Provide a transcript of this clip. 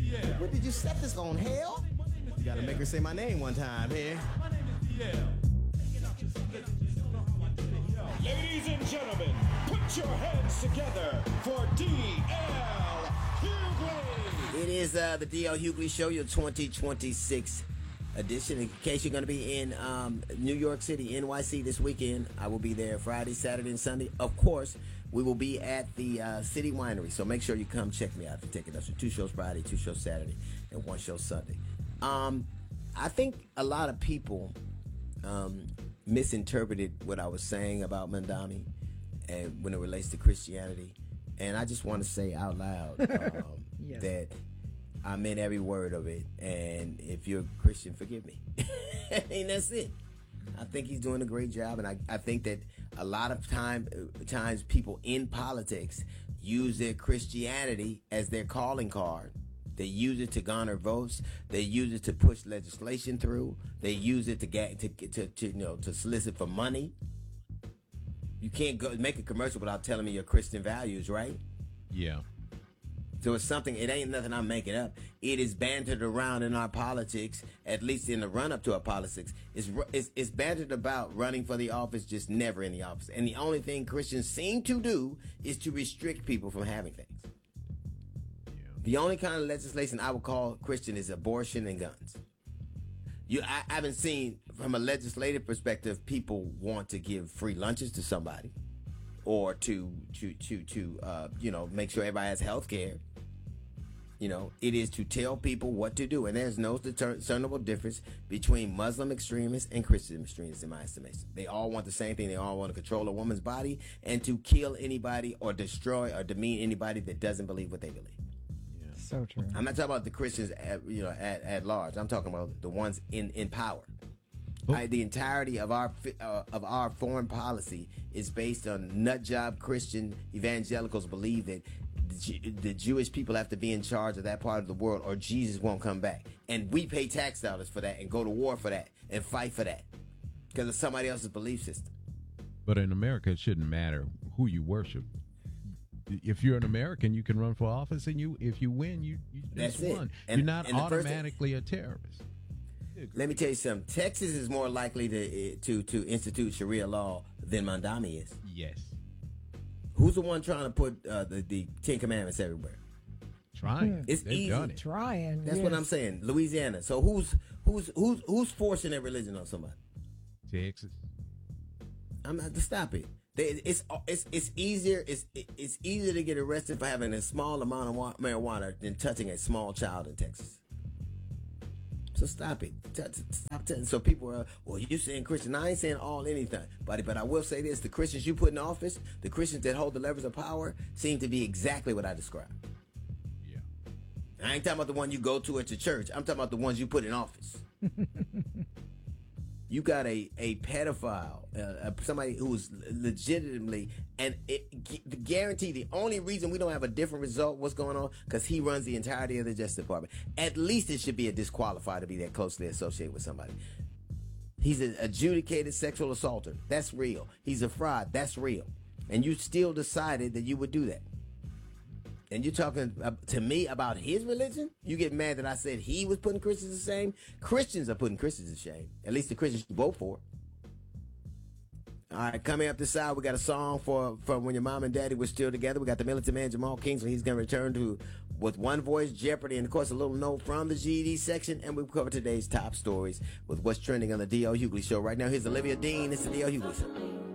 What did you set this on, hell? You gotta make her say my name one time here. Ladies and gentlemen, put your hands together for D.L. Hughley. It is the D.L. Hughley Show, your 2026 edition. In case you're going to be in New York City, NYC this weekend, I will be there Friday, Saturday, and Sunday. Of course, we will be at the City Winery, so make sure you come check me out for tickets. So 2 shows Friday, 2 shows Saturday, and 1 show Sunday. I think a lot of people misinterpreted what I was saying about Mandami and when it relates to Christianity. And I just want to say out loud yes, that I meant every word of it. And if you're a Christian, forgive me. And that's it. I think he's doing a great job. And I think that a lot of times people in politics use their Christianity as their calling card. They use it to garner votes. They use it to push legislation through. They use it to solicit for money. You can't go make a commercial without telling me your Christian values, right? Yeah. So it's something. It ain't nothing I'm making up. It is bantered around in our politics, at least in the run up to our politics. It's bantered about running for the office, just never in the office. And the only thing Christians seem to do is to restrict people from having things. The only kind of legislation I would call Christian is abortion and guns. I haven't seen, from a legislative perspective, people want to give free lunches to somebody, or to make sure everybody has health care. It is to tell people what to do, and there's no discernible difference between Muslim extremists and Christian extremists, in my estimation. They all want the same thing. They all want to control a woman's body and to kill anybody or destroy or demean anybody that doesn't believe what they believe. So true. I'm not talking about the Christians at large. I'm talking about the ones in power. The entirety of our foreign policy is based on nut job Christian evangelicals believe that the Jewish people have to be in charge of that part of the world or Jesus won't come back. And we pay tax dollars for that and go to war for that and fight for that because of somebody else's belief system. But in America, it shouldn't matter who you worship. If you're an American, you can run for office, and if you win, you just won. You're not automatically a terrorist. Let me tell you something. Texas is more likely to institute Sharia law than Mandami is. Yes. Who's the one trying to put the 10 Commandments everywhere? Trying. It's They've easy. done it. Trying. That's what I'm saying. Louisiana. So who's forcing their religion on somebody? Texas. I'm not to stop it. It's easier. It's easier to get arrested for having a small amount of marijuana than touching a small child in Texas. So stop it. Stop. So people are, well, you're saying Christian. I ain't saying all anything, but I will say this: the Christians you put in office, the Christians that hold the levers of power, seem to be exactly what I described. Yeah. I ain't talking about the one you go to at your church. I'm talking about the ones you put in office. You got a pedophile, somebody who's legitimately, and guarantee the only reason we don't have a different result, what's going on, because he runs the entirety of the Justice Department. At least it should be a disqualifier to be that closely associated with somebody. He's an adjudicated sexual assaulter. That's real. He's a fraud. That's real. And you still decided that you would do that. And you're talking to me about his religion? You get mad that I said he was putting Christians to shame? Christians are putting Christians to shame. At least the Christians you vote for. All right, coming up this side, we got a song from when your mom and daddy were still together. We got the militant man Jamal Kingsley. He's going to return with One Voice, Jeopardy, and of course a little note from the GED section. And we'll cover today's top stories with what's trending on the D.L. Hughley Show. Right now, here's Olivia Dean. It's the D.L. Hughley Show.